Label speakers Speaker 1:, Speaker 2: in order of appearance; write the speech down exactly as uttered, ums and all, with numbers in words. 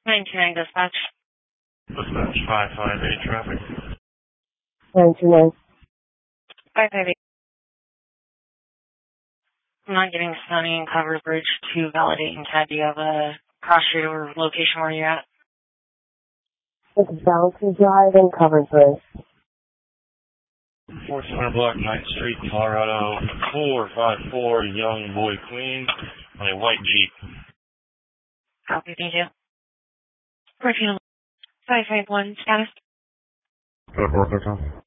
Speaker 1: nine two nine dispatch.
Speaker 2: Dispatch five five eight traffic.
Speaker 3: nine two nine.
Speaker 1: five five eight. I'm not getting Sunny and Cover Bridge to validate and tag. Do you have a cross street or location where you're at?
Speaker 3: It's Balancing Drive and Cover Bridge.
Speaker 2: four Center Block, ninth Street, Colorado, four five four, Young Boy Queen, on a white Jeep.
Speaker 1: Copy, thank you. Refuel five five one, status.
Speaker 2: Good work,